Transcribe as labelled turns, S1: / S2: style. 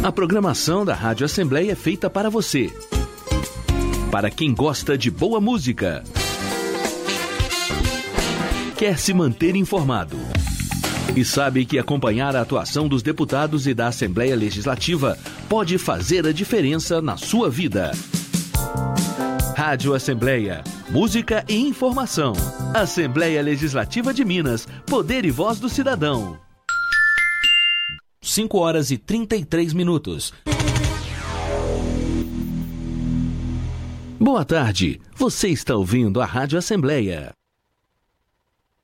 S1: A programação da Rádio Assembleia é feita para você. Para quem gosta de boa música. Quer se manter informado. E sabe que acompanhar a atuação dos deputados e da Assembleia Legislativa pode fazer a diferença na sua vida. Rádio Assembleia, música e informação. Assembleia Legislativa de Minas, poder e voz do cidadão. 5h33. Boa tarde, você está ouvindo a Rádio Assembleia.